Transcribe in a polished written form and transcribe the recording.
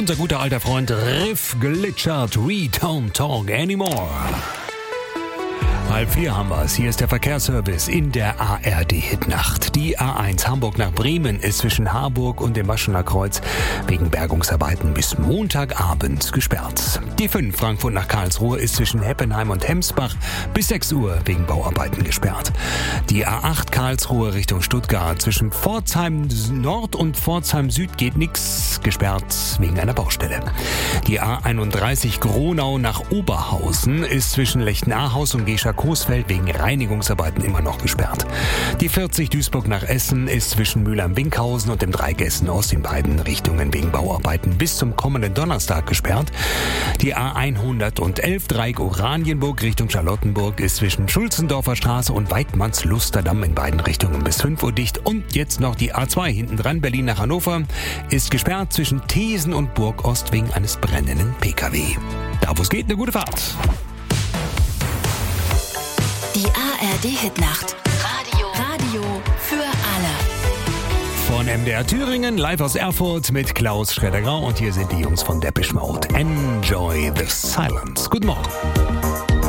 Unser guter alter Freund Riff Glitschert, We Don't Talk Anymore. 3:30 haben wir es. Hier ist der Verkehrsservice in der ARD-Hitnacht. Die A1 Hamburg nach Bremen ist zwischen Harburg und dem Maschener Kreuz wegen Bergungsarbeiten bis Montagabend gesperrt. Die 5 Frankfurt nach Karlsruhe ist zwischen Heppenheim und Hemsbach bis 6 Uhr wegen Bauarbeiten gesperrt. Die A8 Karlsruhe Richtung Stuttgart zwischen Pforzheim Nord und Pforzheim Süd geht nichts, gesperrt wegen einer Baustelle. Die A31 Gronau nach Oberhausen ist zwischen Lechten-Ahaus und Gescher-Coesfeld wegen Reinigungsarbeiten immer noch gesperrt. Die 40 Duisburg nach Essen ist zwischen Mülheim-Winkhausen und dem Dreigessen aus in beiden Richtungen wegen Bauarbeiten bis zum kommenden Donnerstag gesperrt. Die A111 Dreieck Oranienburg Richtung Charlottenburg ist zwischen Schulzendorfer Straße und Weidmanns-Lusterdamm in beiden Richtungen bis 5 Uhr dicht. Und jetzt noch die A2 hinten dran, Berlin nach Hannover, ist gesperrt zwischen Thesen und Burgost wegen eines brennenden PKW. Da wo es geht, eine gute Fahrt. Die ARD-Hitnacht. Radio für alle. Von MDR Thüringen, live aus Erfurt mit Klaus Schredder-Grau. Und hier sind die Jungs von Depeche Mode. Enjoy the silence. Guten Morgen.